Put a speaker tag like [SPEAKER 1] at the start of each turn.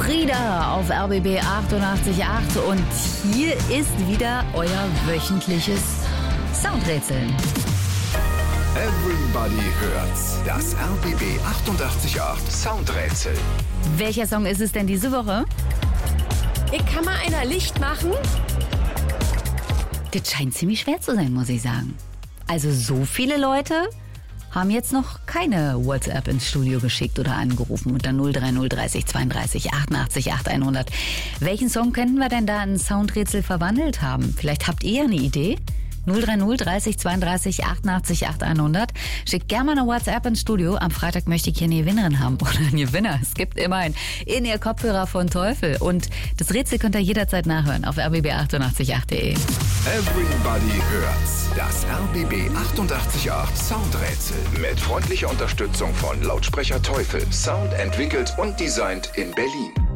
[SPEAKER 1] Frieda auf RBB 88.8 und hier ist wieder euer wöchentliches Soundrätseln.
[SPEAKER 2] Everybody hört's. Das RBB 88.8 Soundrätsel.
[SPEAKER 1] Welcher Song ist es denn diese Woche?
[SPEAKER 3] Ich kann mal einer Licht machen.
[SPEAKER 1] Das scheint ziemlich schwer zu sein, muss ich sagen. Also so viele Leute haben jetzt noch keine WhatsApp ins Studio geschickt oder angerufen unter 030 30 32 88 8100. Welchen Song könnten wir denn da in Soundrätsel verwandelt haben? Vielleicht habt ihr eine Idee? 030 30 32 88 8100. Schickt gerne mal eine WhatsApp ins Studio. Am Freitag möchte ich hier eine Gewinnerin haben oder einen Gewinner. Es gibt immerhin in ihr Kopfhörer von Teufel. Und das Rätsel könnt ihr jederzeit nachhören auf rbb888.de.
[SPEAKER 2] Everybody hört's. Das RBB 88.8 Soundrätsel. Mit freundlicher Unterstützung von Lautsprecher Teufel. Sound entwickelt und designt in Berlin.